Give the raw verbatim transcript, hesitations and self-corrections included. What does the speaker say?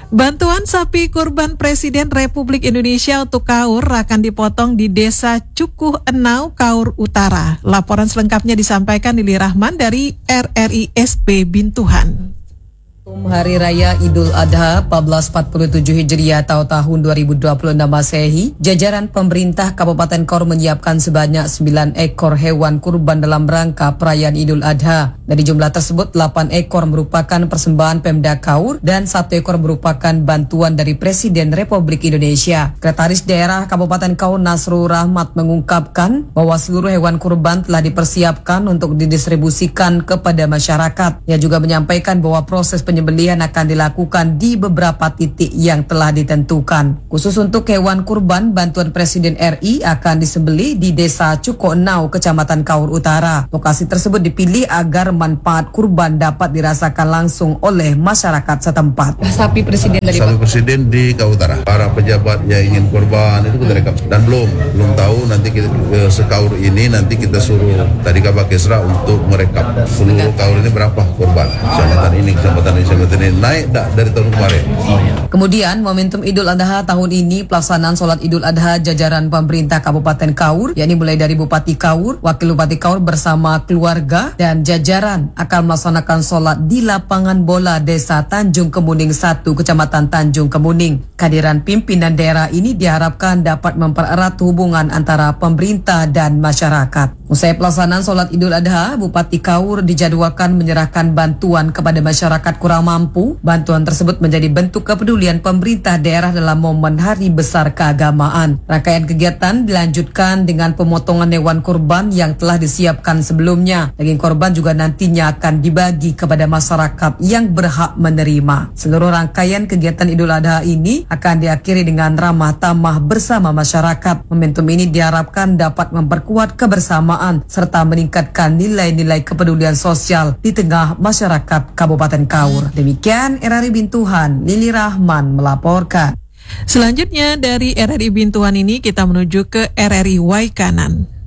Bantuan sapi kurban Presiden Republik Indonesia untuk Kaur akan dipotong di Desa Cukuh Enau, Kaur Utara. Laporan selengkapnya disampaikan Lili Rahman dari R R I S P Bintuhan. Hari Raya Idul Adha seribu empat ratus empat puluh tujuh Hijriah atau tahun dua ribu dua puluh enam Masehi, jajaran pemerintah Kabupaten Kaur menyiapkan sebanyak sembilan ekor hewan kurban dalam rangka perayaan Idul Adha. Dari jumlah tersebut, delapan ekor merupakan persembahan Pemda Kaur dan satu ekor merupakan bantuan dari Presiden Republik Indonesia. Sekretaris Daerah Kabupaten Kaur Nasrul Rahmat mengungkapkan bahwa seluruh hewan kurban telah dipersiapkan untuk didistribusikan kepada masyarakat. Ia juga menyampaikan bahwa proses penyembelihan Penyembelihan akan dilakukan di beberapa titik yang telah ditentukan. Khusus untuk hewan kurban, bantuan Presiden R I akan disembelih di Desa Cukuh Enau, Kecamatan Kaur Utara. Lokasi tersebut dipilih agar manfaat kurban dapat dirasakan langsung oleh masyarakat setempat. Sapi Presiden dari Sapi Presiden di Kaur Utara. Para pejabat yang ingin kurban itu kita rekap dan belum belum tahu nanti kita eh, sekaur ini nanti kita suruh tadi Kabak Kesra untuk merekap seluruh kaur ini berapa kurban. Kecamatan ini, kecamatan ini ini naik tak dari tahun kemarin. Kemudian momentum Idul Adha tahun ini pelaksanaan sholat Idul Adha jajaran pemerintah Kabupaten Kaur, yakni mulai dari Bupati Kaur, Wakil Bupati Kaur bersama keluarga dan jajaran akan melaksanakan sholat di lapangan bola Desa Tanjung Kemuning satu, Kecamatan Tanjung Kemuning. Kehadiran pimpinan daerah ini diharapkan dapat mempererat hubungan antara pemerintah dan masyarakat. Usai pelaksanaan sholat Idul Adha, Bupati Kaur dijadwalkan menyerahkan bantuan kepada masyarakat kurang mampu. Bantuan tersebut menjadi bentuk kepedulian pemerintah daerah dalam momen hari besar keagamaan. Rangkaian kegiatan dilanjutkan dengan pemotongan hewan kurban yang telah disiapkan sebelumnya. Daging korban juga nantinya akan dibagi kepada masyarakat yang berhak menerima. Seluruh rangkaian kegiatan Idul Adha ini akan diakhiri dengan ramah tamah bersama masyarakat. Momentum ini diharapkan dapat memperkuat kebersamaan serta meningkatkan nilai-nilai kepedulian sosial di tengah masyarakat Kabupaten Kaur. Demikian R R I Bintuhan, Lili Rahman melaporkan. Selanjutnya dari R R I Bintuhan ini kita menuju ke R R I Waikanan.